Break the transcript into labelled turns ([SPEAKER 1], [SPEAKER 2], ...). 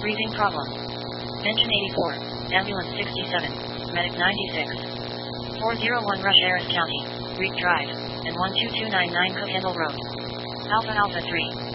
[SPEAKER 1] Breathing problem. Engine 84, ambulance 67, medic 96. 401 Rush Harris County, Reed Drive, and 12299 Cook Handle Road. Alpha Alpha 3.